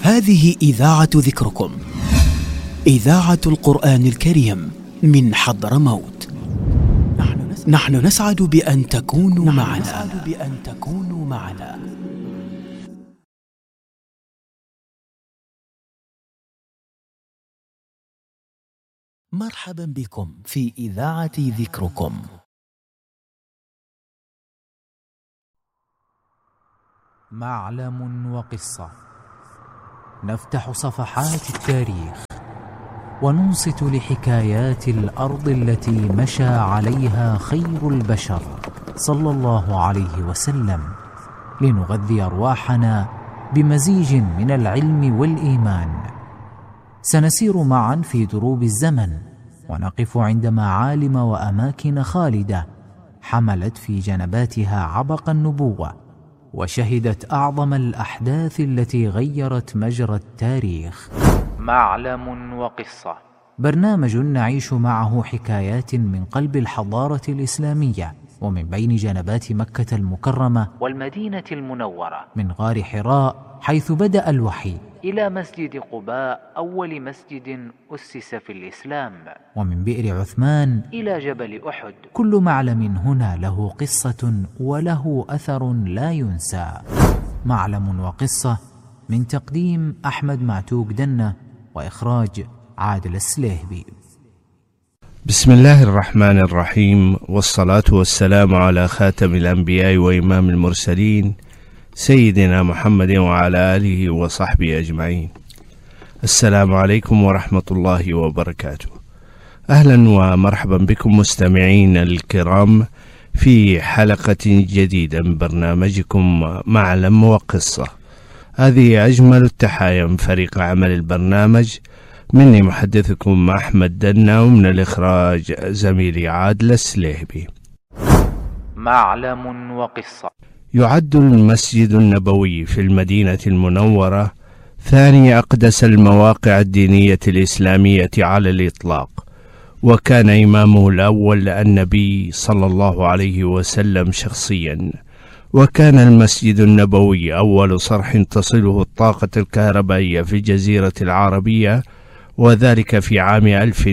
هذه إذاعة ذكركم، إذاعة القرآن الكريم من حضرموت. نحن نسعد بأن تكونوا معنا. مرحبا بكم في إذاعة ذكركم. معلم وقصة، نفتح صفحات التاريخ وننصت لحكايات الأرض التي مشى عليها خير البشر صلى الله عليه وسلم، لنغذي أرواحنا بمزيج من العلم والإيمان. سنسير معا في دروب الزمن ونقف عند معالم وأماكن خالدة حملت في جنباتها عبق النبوة، وشهدت أعظم الأحداث التي غيرت مجرى التاريخ. معلم وقصة، برنامج نعيش معه حكايات من قلب الحضارة الإسلامية ومن بين جنبات مكة المكرمة والمدينة المنورة، من غار حراء حيث بدأ الوحي إلى مسجد قباء أول مسجد أسس في الإسلام، ومن بئر عثمان إلى جبل أحد. كل معلم هنا له قصة وله أثر لا ينسى. معلم وقصة، من تقديم أحمد معتوق دنة وإخراج عادل السليهبي. بسم الله الرحمن الرحيم، والصلاة والسلام على خاتم الأنبياء وإمام المرسلين سيدنا محمد وعلى آله وصحبه أجمعين. السلام عليكم ورحمة الله وبركاته. أهلا ومرحبا بكم مستمعين الكرام في حلقة جديدة من برنامجكم معلم وقصة. هذه أجمل التحايا من فريق عمل البرنامج، مني محدثكم أحمد دنة، ومن الإخراج زميلي عادل السليهبي. معلم وقصة. يعد المسجد النبوي في المدينة المنورة ثاني أقدس المواقع الدينية الإسلامية على الإطلاق، وكان إمامه الأول النبي صلى الله عليه وسلم شخصيا. وكان المسجد النبوي أول صرح تصله الطاقة الكهربائية في الجزيرة العربية، وذلك في عام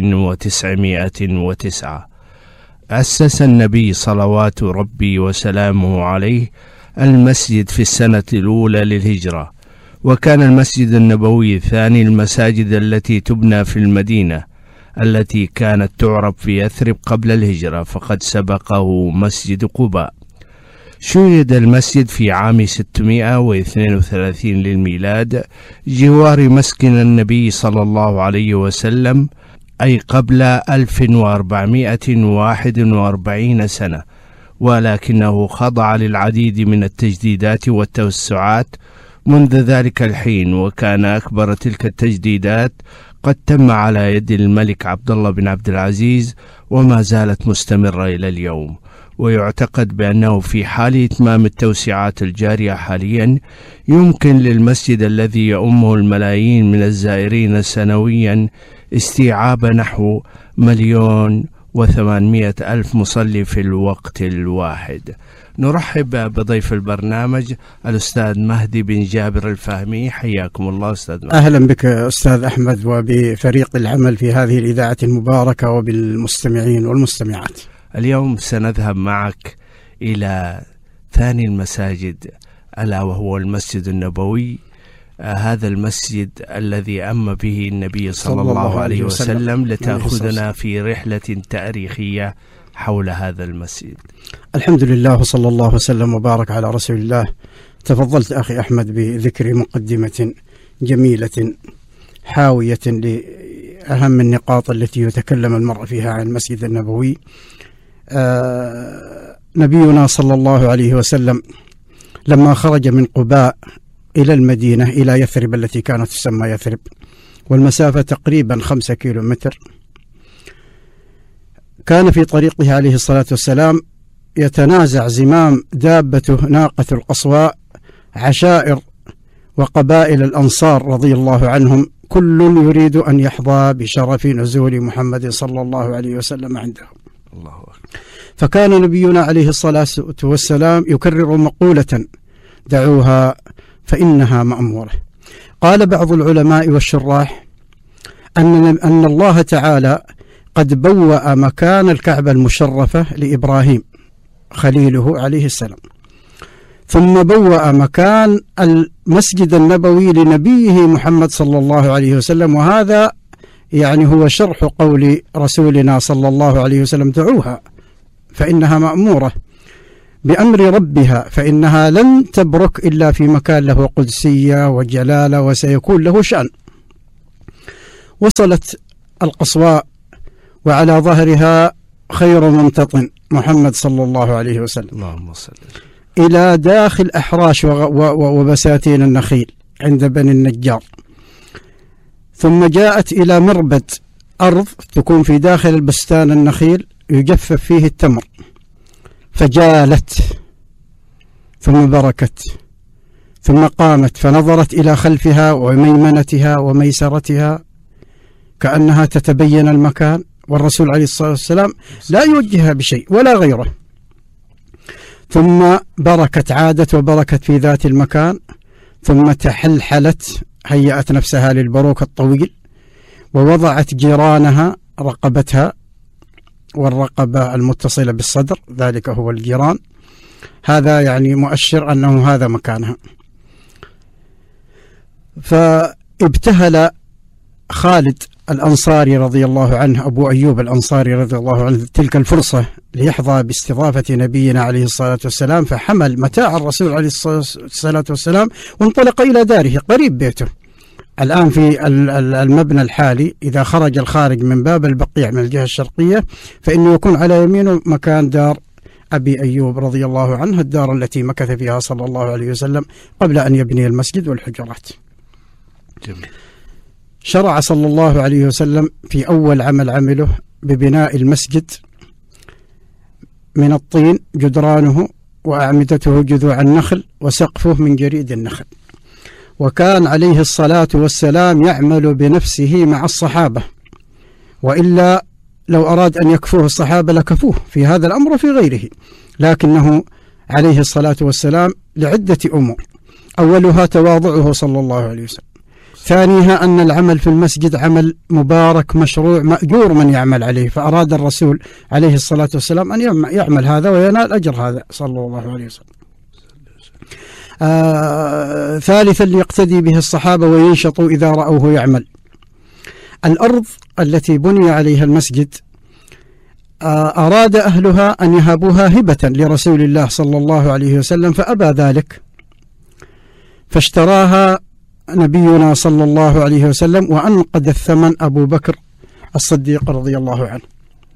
1909. أسس النبي صلوات ربي وسلامه عليه المسجد في السنة الأولى للهجرة، وكان المسجد النبوي ثاني المساجد التي تبنى في المدينة التي كانت تعرف في يثرب قبل الهجرة، فقد سبقه مسجد قباء. شيد المسجد في عام 632 للميلاد جوار مسكن النبي صلى الله عليه وسلم، أي قبل 1441 سنة، ولكنه خضع للعديد من التجديدات والتوسعات منذ ذلك الحين، وكان أكبر تلك التجديدات قد تم على يد الملك عبد الله بن عبد العزيز، وما زالت مستمرة إلى اليوم. ويعتقد بأنه في حال إتمام التوسعات الجارية حاليا يمكن للمسجد الذي يؤمه الملايين من الزائرين سنويا استيعاب نحو 1,800,000 مصلي في الوقت الواحد. نرحب بضيف البرنامج الأستاذ مهدي بن جابر الفهمي. حياكم الله أستاذ مهدي. أهلا بك أستاذ أحمد وبفريق العمل في هذه الإذاعة المباركة وبالمستمعين والمستمعات. اليوم سنذهب معك إلى ثاني المساجد، ألا وهو المسجد النبوي. هذا المسجد الذي أم به النبي صلى الله عليه وسلم، لتأخذنا في رحلة تاريخية حول هذا المسجد. الحمد لله، وصلى الله وسلم وبارك على رسول الله. تفضلت أخي أحمد بذكر مقدمة جميلة حاوية لأهم النقاط التي يتكلم المرء فيها عن المسجد النبوي. نبينا صلى الله عليه وسلم لما خرج من قباء إلى المدينة إلى يثرب التي كانت تسمى يثرب، والمسافة تقريبا 5 كيلومتر، كان في طريقه عليه الصلاة والسلام يتنازع زمام دابته ناقة القصواء عشائر وقبائل الأنصار رضي الله عنهم، كل يريد أن يحظى بشرف نزول محمد صلى الله عليه وسلم عنده. الله أكبر. فكان نبينا عليه الصلاة والسلام يكرر مقولة: دعوها فإنها مأمورة. قال بعض العلماء والشراح أن الله تعالى قد بوأ مكان الكعبة المشرفة لإبراهيم خليله عليه السلام، ثم بوأ مكان المسجد النبوي لنبيه محمد صلى الله عليه وسلم. وهذا يعني هو شرح قول رسولنا صلى الله عليه وسلم: دعوها فإنها مأمورة بأمر ربها فإنها لن تبرك إلا في مكان له قدسية وجلالة وسيكون له شأن. وصلت القصواء وعلى ظهرها خير ممتطن محمد صلى الله عليه وسلم، اللهم صل إلى داخل أحراش وبساتين النخيل عند بني النجار، ثم جاءت إلى مربد أرض تكون في داخل البستان النخيل يجفف فيه التمر، فجالت ثم بركت، ثم قامت فنظرت إلى خلفها وميمنتها وميسرتها كأنها تتبين المكان، والرسول عليه الصلاة والسلام لا يوجهها بشيء ولا غيره. ثم بركت، عادت وبركت في ذات المكان، ثم تحلحلت، هيأت نفسها للبروك الطويل، ووضعت جيرانها رقبتها، والرقبة المتصلة بالصدر ذلك هو الجيران، هذا يعني مؤشر أنه هذا مكانها. فابتهل خالد الأنصاري رضي الله عنه، أبو أيوب الأنصاري رضي الله عنه، تلك الفرصة ليحظى باستضافة نبينا عليه الصلاة والسلام، فحمل متاع الرسول عليه الصلاة والسلام وانطلق إلى داره قريب بيته. الآن في المبنى الحالي إذا خرج الخارج من باب البقيع من الجهة الشرقية فإنه يكون على يمينه مكان دار أبي أيوب رضي الله عنه، الدار التي مكث فيها صلى الله عليه وسلم قبل أن يبني المسجد والحجرات. جميل. شرع صلى الله عليه وسلم في أول عمل عمله ببناء المسجد من الطين، جدرانه وأعمدته جذوع النخل وسقفه من جريد النخل. وكان عليه الصلاة والسلام يعمل بنفسه مع الصحابة، وإلا لو أراد أن يكفوه الصحابة لكفوه في هذا الأمر وفي غيره، لكنه عليه الصلاة والسلام لعدة أمور: أولها تواضعه صلى الله عليه وسلم، ثانيها أن العمل في المسجد عمل مبارك مشروع مأجور من يعمل عليه، فأراد الرسول عليه الصلاة والسلام أن يعمل هذا وينال أجر هذا صلى الله عليه وسلم. ثالثا ليقتدي به الصحابة وينشطوا إذا رأوه يعمل. الأرض التي بني عليها المسجد أراد أهلها أن يهبوها هبة لرسول الله صلى الله عليه وسلم، فأبى ذلك، فاشتراها نبينا صلى الله عليه وسلم، وأنقذ الثمن أبو بكر الصديق رضي الله عنه.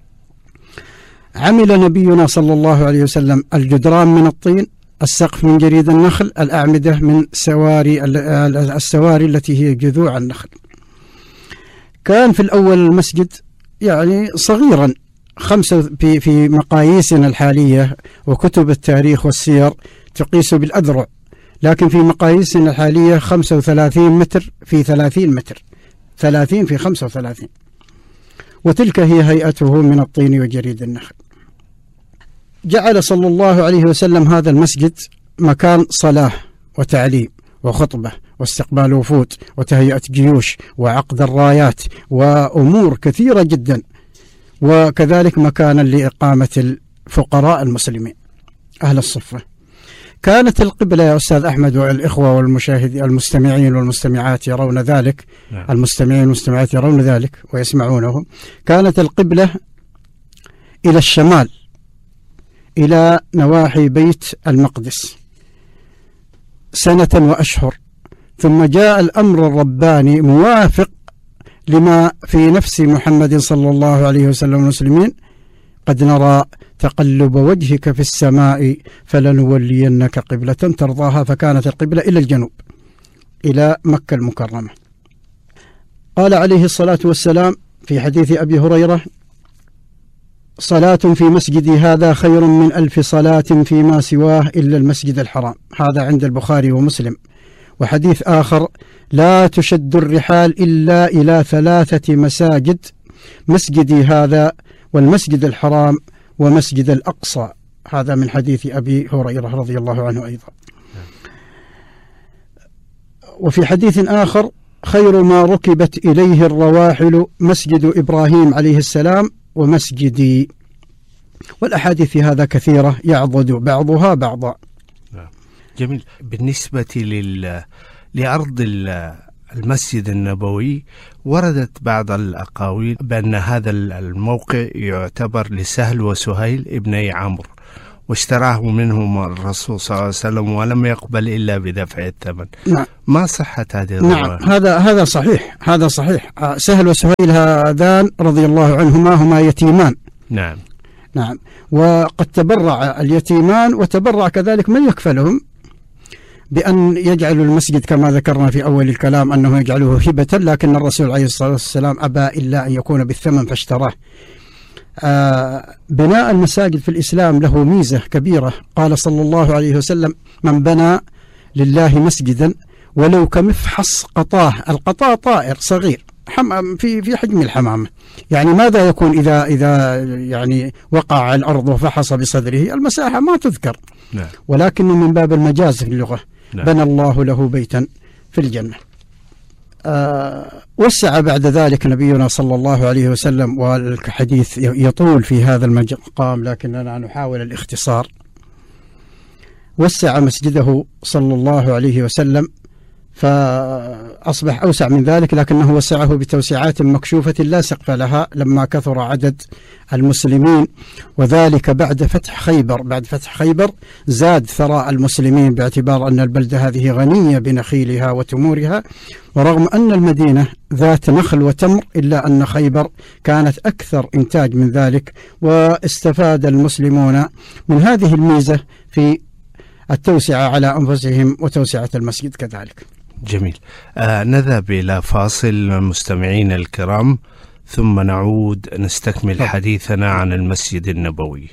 عمل نبينا صلى الله عليه وسلم الجدران من الطين، السقف من جريد النخل، الأعمدة من السواري التي هي جذوع النخل. كان في الأول المسجد يعني صغيرا، في مقاييسنا الحالية وكتب التاريخ والسير تقيس بالأذرع، لكن في مقاييسنا الحالية 35 متر في 30 متر، 30 في 35، وتلك هي هيئته من الطين وجريد النخل. جعل صلى الله عليه وسلم هذا المسجد مكان صلاة وتعليم وخطبة واستقبال وفود وتهيئة جيوش وعقد الرايات وأمور كثيرة جدا، وكذلك مكانا لإقامة الفقراء المسلمين أهل الصفة. كانت القبلة يا أستاذ أحمد والإخوة والمشاهدين المستمعين والمستمعات يرون ذلك، المستمعين والمستمعات يرون ذلك ويسمعونه، كانت القبلة إلى الشمال إلى نواحي بيت المقدس سنة وأشهر، ثم جاء الأمر الرباني موافق لما في نفس محمد صلى الله عليه وسلم المسلمين: قد نرى تقلب وجهك في السماء فلنولينك قبلة ترضاها، فكانت القبلة إلى الجنوب إلى مكة المكرمة. قال عليه الصلاة والسلام في حديث أبي هريرة: صلاة في مسجدي هذا خير من 1000 صلاة فيما سواه إلا المسجد الحرام، هذا عند البخاري ومسلم. وحديث آخر: لا تشد الرحال إلا إلى 3 مساجد، مسجدي هذا والمسجد الحرام ومسجد الأقصى، هذا من حديث أبي هريرة رضي الله عنه أيضا. وفي حديث آخر: خير ما ركبت إليه الرواحل مسجد إبراهيم عليه السلام ومسجدي. والأحاديث في هذا كثيرة يعضد بعضها بعضا. جميل. بالنسبة لأرض المسجد النبوي، وردت بعض الأقاويل بأن هذا الموقع يعتبر لسهل وسهيل ابني عمرو، واشتراه منهم الرسول صلى الله عليه وسلم ولم يقبل إلا بدفع الثمن. نعم. ما صحة هذه الرواية؟ نعم، هذا صحيح، هذا صحيح. سهل وسهيل هذان رضي الله عنهما هما يتيمان. نعم. نعم. وقد تبرع اليتيمان وتبرع كذلك من يكفلهم بأن يجعلوا المسجد كما ذكرنا في أول الكلام أنه يجعله هبة، لكن الرسول عليه الصلاة والسلام أبى إلا أن يكون بالثمن فاشتراه. بناء المساجد في الإسلام له ميزة كبيرة. قال صلى الله عليه وسلم: من بنى لله مسجدا ولو كمفحص قطاه. القطاء طائر صغير في حجم الحمامة، يعني ماذا يكون إذا يعني وقع على الأرض وفحص بصدره؟ المساحة ما تذكر. نعم. ولكن من باب المجاز في اللغة. نعم. بنى الله له بيتا في الجنة. وسع بعد ذلك نبينا صلى الله عليه وسلم، والحديث يطول في هذا المقام لكننا نحاول الاختصار. وسع مسجده صلى الله عليه وسلم فأصبح أوسع من ذلك، لكنه وسعه بتوسعات مكشوفة لا سقف لها لما كثر عدد المسلمين، وذلك بعد فتح خيبر. بعد فتح خيبر زاد ثراء المسلمين باعتبار أن البلدة هذه غنية بنخيلها وتمورها، ورغم أن المدينة ذات نخل وتمر إلا أن خيبر كانت أكثر إنتاج من ذلك، واستفاد المسلمون من هذه الميزة في التوسعة على أنفسهم وتوسعة المسجد كذلك. جميل. نذهب إلى فاصل مستمعين الكرام، ثم نعود نستكمل حديثنا عن المسجد النبوي.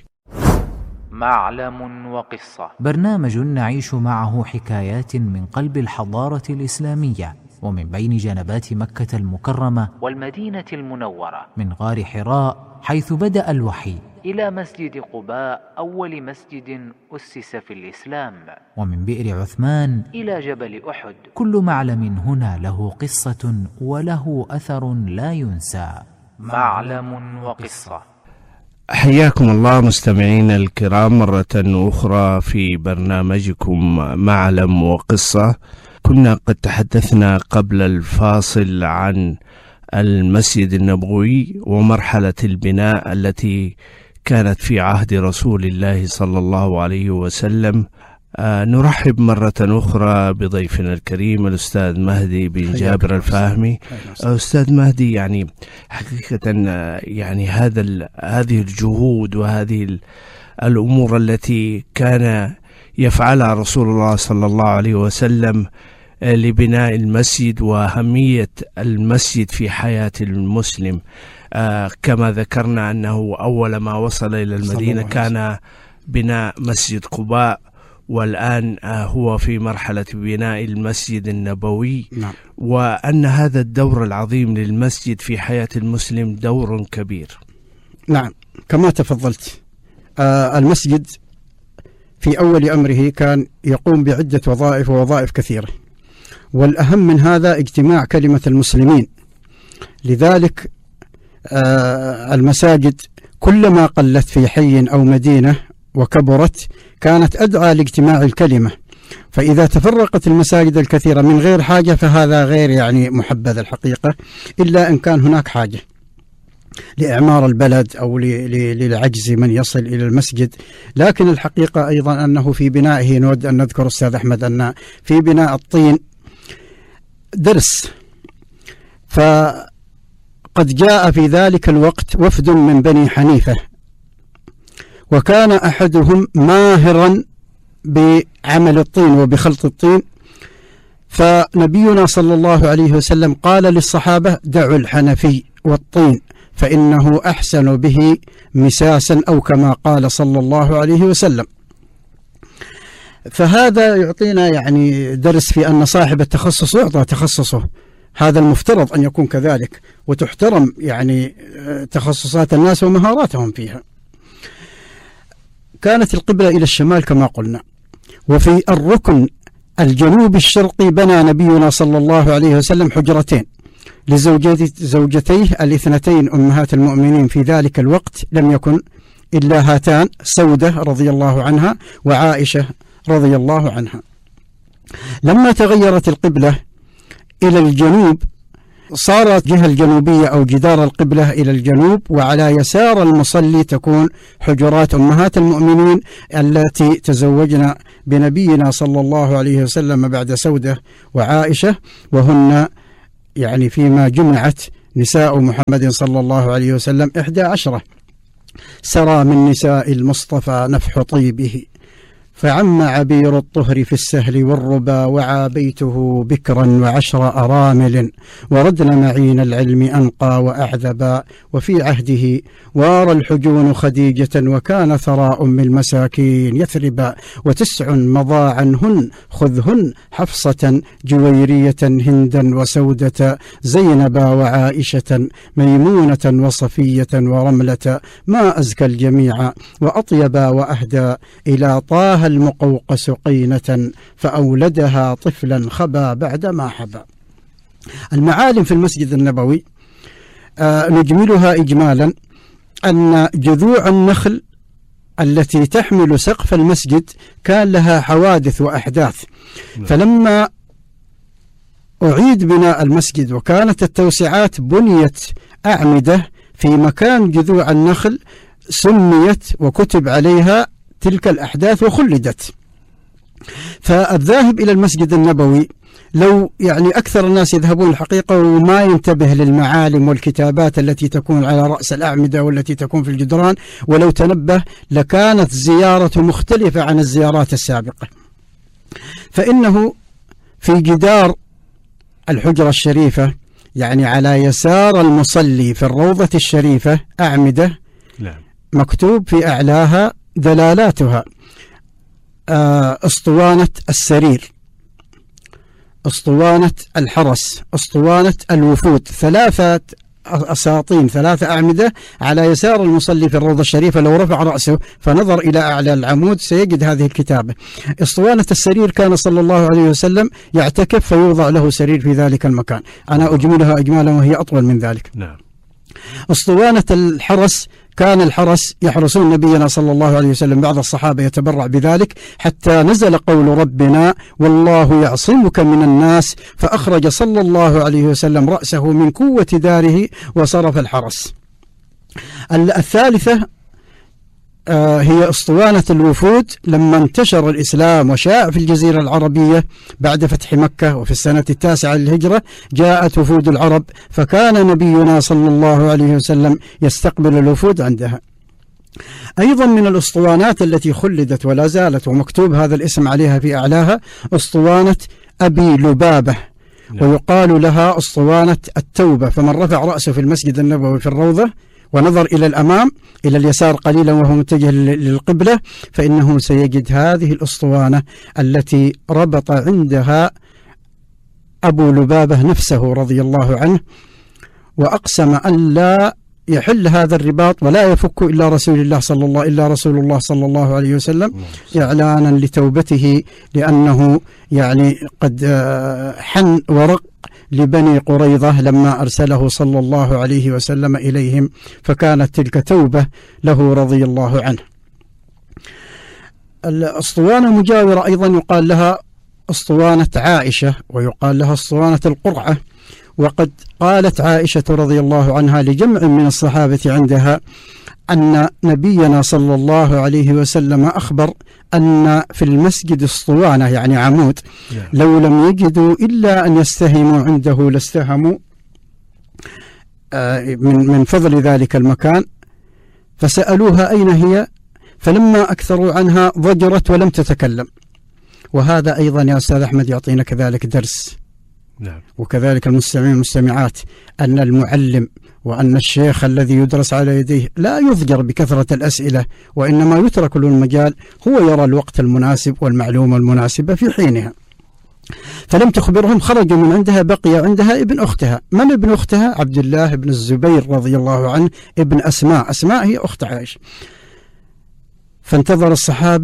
معلم وقصة، برنامج نعيش معه حكايات من قلب الحضارة الإسلامية ومن بين جنبات مكة المكرمة والمدينة المنورة، من غار حراء حيث بدأ الوحي إلى مسجد قباء أول مسجد أسس في الإسلام، ومن بئر عثمان إلى جبل أحد. كل معلم هنا له قصة وله أثر لا ينسى. معلم وقصة. حياكم الله مستمعين الكرام مرة أخرى في برنامجكم معلم وقصة. كنا قد تحدثنا قبل الفاصل عن المسجد النبوي ومرحلة البناء التي كانت في عهد رسول الله صلى الله عليه وسلم. نرحب مرة أخرى بضيفنا الكريم الأستاذ مهدي بن جابر الفاهمي. أستاذ مهدي، يعني حقيقة يعني هذه الجهود وهذه الأمور التي كان يفعلها رسول الله صلى الله عليه وسلم لبناء المسجد وأهمية المسجد في حياة المسلم، كما ذكرنا أنه أول ما وصل إلى المدينة كان بناء مسجد قباء، والآن هو في مرحلة بناء المسجد النبوي. نعم. وأن هذا الدور العظيم للمسجد في حياة المسلم دور كبير. نعم، كما تفضلت. المسجد في أول أمره كان يقوم بعدة وظائف ووظائف كثيرة، والأهم من هذا اجتماع كلمة المسلمين. لذلك المساجد كلما قلت في حي أو مدينة وكبرت كانت أدعى لاجتماع الكلمة، فإذا تفرقت المساجد الكثيرة من غير حاجة فهذا غير يعني محبذ الحقيقة، إلا إن كان هناك حاجة لإعمار البلد أو للعجز من يصل إلى المسجد. لكن الحقيقة أيضا أنه في بنائه نود أن نذكر أستاذ أحمد أن في بناء الطين درس، فقد جاء في ذلك الوقت وفد من بني حنيفة، وكان أحدهم ماهرا بعمل الطين وبخلط الطين، فنبينا صلى الله عليه وسلم قال للصحابة: دعوا الحنفي والطين فإنه أحسن به مساسا، أو كما قال صلى الله عليه وسلم. فهذا يعطينا يعني درس في أن صاحب التخصص يعطى تخصصه، هذا المفترض أن يكون كذلك، وتحترم يعني تخصصات الناس ومهاراتهم فيها. كانت القبلة إلى الشمال كما قلنا، وفي الركن الجنوب الشرقي بنى نبينا صلى الله عليه وسلم حجرتين لزوجتيه الاثنتين أمهات المؤمنين في ذلك الوقت، لم يكن إلا هاتان، سودة رضي الله عنها وعائشة رضي الله عنها. لما تغيرت القبلة إلى الجنوب صارت جهة الجنوبية أو جدار القبلة إلى الجنوب، وعلى يسار المصلي تكون حجرات أمهات المؤمنين التي تزوجن بنبينا صلى الله عليه وسلم بعد سودة وعائشة، وهن يعني فيما جمعت نساء محمد صلى الله عليه وسلم 11. سرى من نساء المصطفى نفح طيبه، فعم عبير الطهر في السهل والربا، وعى بيته بكرا و10 أرامل، وردن معين العلم أنقى وأعذبا، وفي عهده وار الحجون خديجة، وكان ثرى أم المساكين يثربا، و9 مضى عنهن خذهن حفصة جويرية هندا وسودة زينبا وعائشة ميمونة وصفية ورملة، ما أزكى الجميع وأطيبا وأهدى إلى طه المقوقس قينة، فأولدها طفلا خبا بعدما حبا. المعالم في المسجد النبوي نجملها إجمالا أن جذوع النخل التي تحمل سقف المسجد كان لها حوادث وأحداث، فلما أعيد بناء المسجد وكانت التوسعات بنيت أعمدة في مكان جذوع النخل سميت وكتب عليها تلك الأحداث وخلدت. فالذاهب إلى المسجد النبوي لو يعني أكثر الناس يذهبون الحقيقة وما ينتبه للمعالم والكتابات التي تكون على رأس الأعمدة والتي تكون في الجدران، ولو تنبه لكانت زيارة مختلفة عن الزيارات السابقة. فإنه في جدار الحجرة الشريفة يعني على يسار المصلي في الروضة الشريفة أعمدة مكتوب في أعلاها دلالاتها: أسطوانة السرير، أسطوانة الحرس، أسطوانة الوفود، 3 أساطين 3 أعمدة على يسار المصلي في الروضة الشريفة. لو رفع رأسه فنظر إلى أعلى العمود سيجد هذه الكتابة. أسطوانة السرير كان صلى الله عليه وسلم يعتكف فيوضع له سرير في ذلك المكان، أنا أجملها إجمالا وهي أطول من ذلك. نعم. أسطوانة الحرس كان الحرس يحرسون نبينا صلى الله عليه وسلم، بعض الصحابة يتبرع بذلك، حتى نزل قول ربنا: والله يعصمك من الناس، فأخرج صلى الله عليه وسلم رأسه من قوة داره وصرف الحرس. الثالثة هي أسطوانة الوفود. لما انتشر الإسلام وشاع في الجزيرة العربية بعد فتح مكة وفي السنة 9 للهجرة جاءت وفود العرب، فكان نبينا صلى الله عليه وسلم يستقبل الوفود عندها. أيضا من الأسطوانات التي خلدت ولا زالت ومكتوب هذا الاسم عليها في أعلاها أسطوانة أبي لبابة، ويقال لها أسطوانة التوبة. فمن رفع رأسه في المسجد النبوي في الروضة ونظر إلى الأمام إلى اليسار قليلا وهو متجه للقبلة فإنه سيجد هذه الأسطوانة التي ربط عندها أبو لبابة نفسه رضي الله عنه، وأقسم أن لا يحل هذا الرباط ولا يفك إلا رسول الله صلى الله عليه وسلم، إعلانا لتوبته، لأنه يعني قد حن ورق لبني قريظة لما أرسله صلى الله عليه وسلم إليهم، فكانت تلك توبة له رضي الله عنه. الأسطوانة المجاورة أيضا يقال لها أسطوانة عائشة، ويقال لها أسطوانة القرعة. وقد قالت عائشة رضي الله عنها لجمع من الصحابة عندها أن نبينا صلى الله عليه وسلم أخبر أن في المسجد اسطوانة يعني عمود، لو لم يجدوا إلا أن يستهموا عنده لاستهموا من فضل ذلك المكان، فسألوها أين هي، فلما أكثروا عنها ضجرت ولم تتكلم. وهذا أيضا يا أستاذ أحمد يعطينا كذلك درس، وكذلك المستمعين والمستمعات، أن المعلم وأن الشيخ الذي يدرس على يديه لا يضجر بكثرة الأسئلة، وإنما يترك له المجال، هو يرى الوقت المناسب والمعلومة المناسبة في حينها. فلم تخبرهم، خرجوا من عندها، بقي عندها ابن أختها. من ابن أختها؟ عبد الله بن الزبير رضي الله عنه ابن أسماء. أسماء هي أخت عائشة. فانتظر الصحابة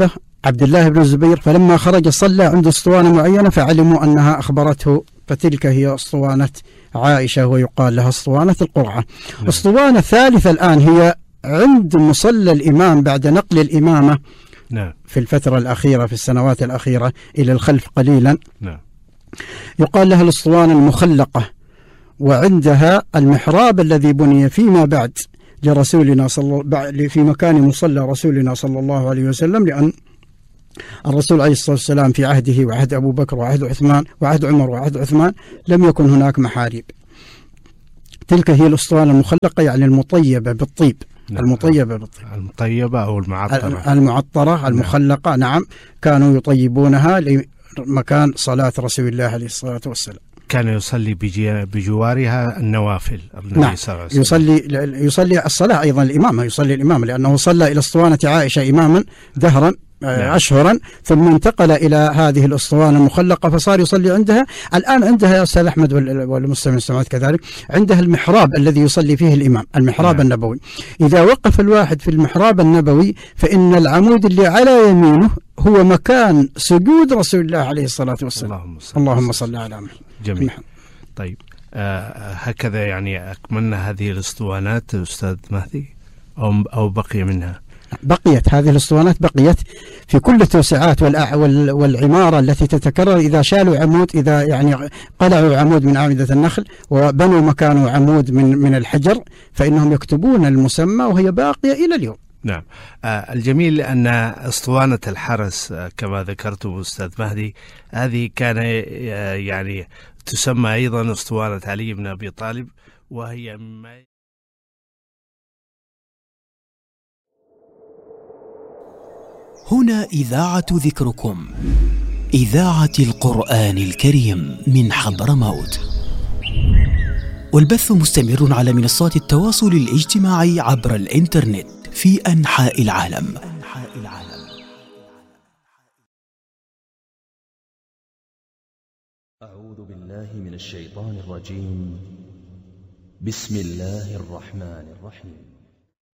عبد الله بن الزبير، فلما خرج صلى عند اسطوانة معينة فعلموا أنها أخبرته، فتلك هي اسطوانة عائشة ويقال لها اسطوانة القرعة. اسطوانة ثالثة الآن هي عند مصلى الإمام بعد نقل الإمامة في الفترة الأخيرة، في السنوات الأخيرة إلى الخلف قليلا، يقال لها الاسطوانة المخلقة، وعندها المحراب الذي بني فيما بعد لرسولنا في مكان مصلى رسولنا صلى الله عليه وسلم، لأن الرسول عليه الصلاة والسلام في عهده وعهد أبو بكر وعهد عثمان وعهد عمر وعهد عثمان لم يكن هناك محاريب. تلك هي الأسطوانة المخلقة، يعني المطيبة بالطيب. المطيبة بالطيب، المطيبة أو المعطرة، المعطرة المخلقة. نعم، كانوا يطيبونها لمكان صلاة رسول الله عليه الصلاة والسلام. كان يصلي بجوارها النوافل. نعم، يصلي الصلاة أيضا الإمامة، يصلي الإمامة، لأنه صلى إلى اسطوانة عائشة إماما دهرا أشهرا، ثم انتقل إلى هذه الأسطوانة المخلقة فصار يصلي عندها. الآن عندها يا أستاذ أحمد والمستمعين والمستمعات كذلك، عندها المحراب الذي يصلي فيه الإمام، المحراب النبوي. إذا وقف الواحد في المحراب النبوي فإن العمود اللي على يمينه هو مكان سجود رسول الله عليه الصلاة والسلام. اللهم صل على محمد. جميل. طيب، هكذا يعني أكملنا هذه الأسطوانات أستاذ مهدي، أو بقي منها؟ بقيت هذه الاسطوانات، بقيت في كل التوسعات والعمارة التي تتكرر. إذا شالوا عمود، إذا يعني قلعوا عمود من أعمدة النخل وبنوا مكانه عمود من الحجر، فإنهم يكتبون المسمى وهي باقية إلى اليوم. نعم. الجميل أن أسطوانة الحرس كما ذكرتم أستاذ مهدي، هذه كان يعني تسمى أيضا أسطوانة علي بن أبي طالب، وهي هنا إذاعة ذكركم، إذاعة القرآن الكريم من حضرموت، والبث مستمر على منصات التواصل الاجتماعي عبر الإنترنت في أنحاء العالم. أعوذ بالله من الشيطان الرجيم. بسم الله الرحمن الرحيم.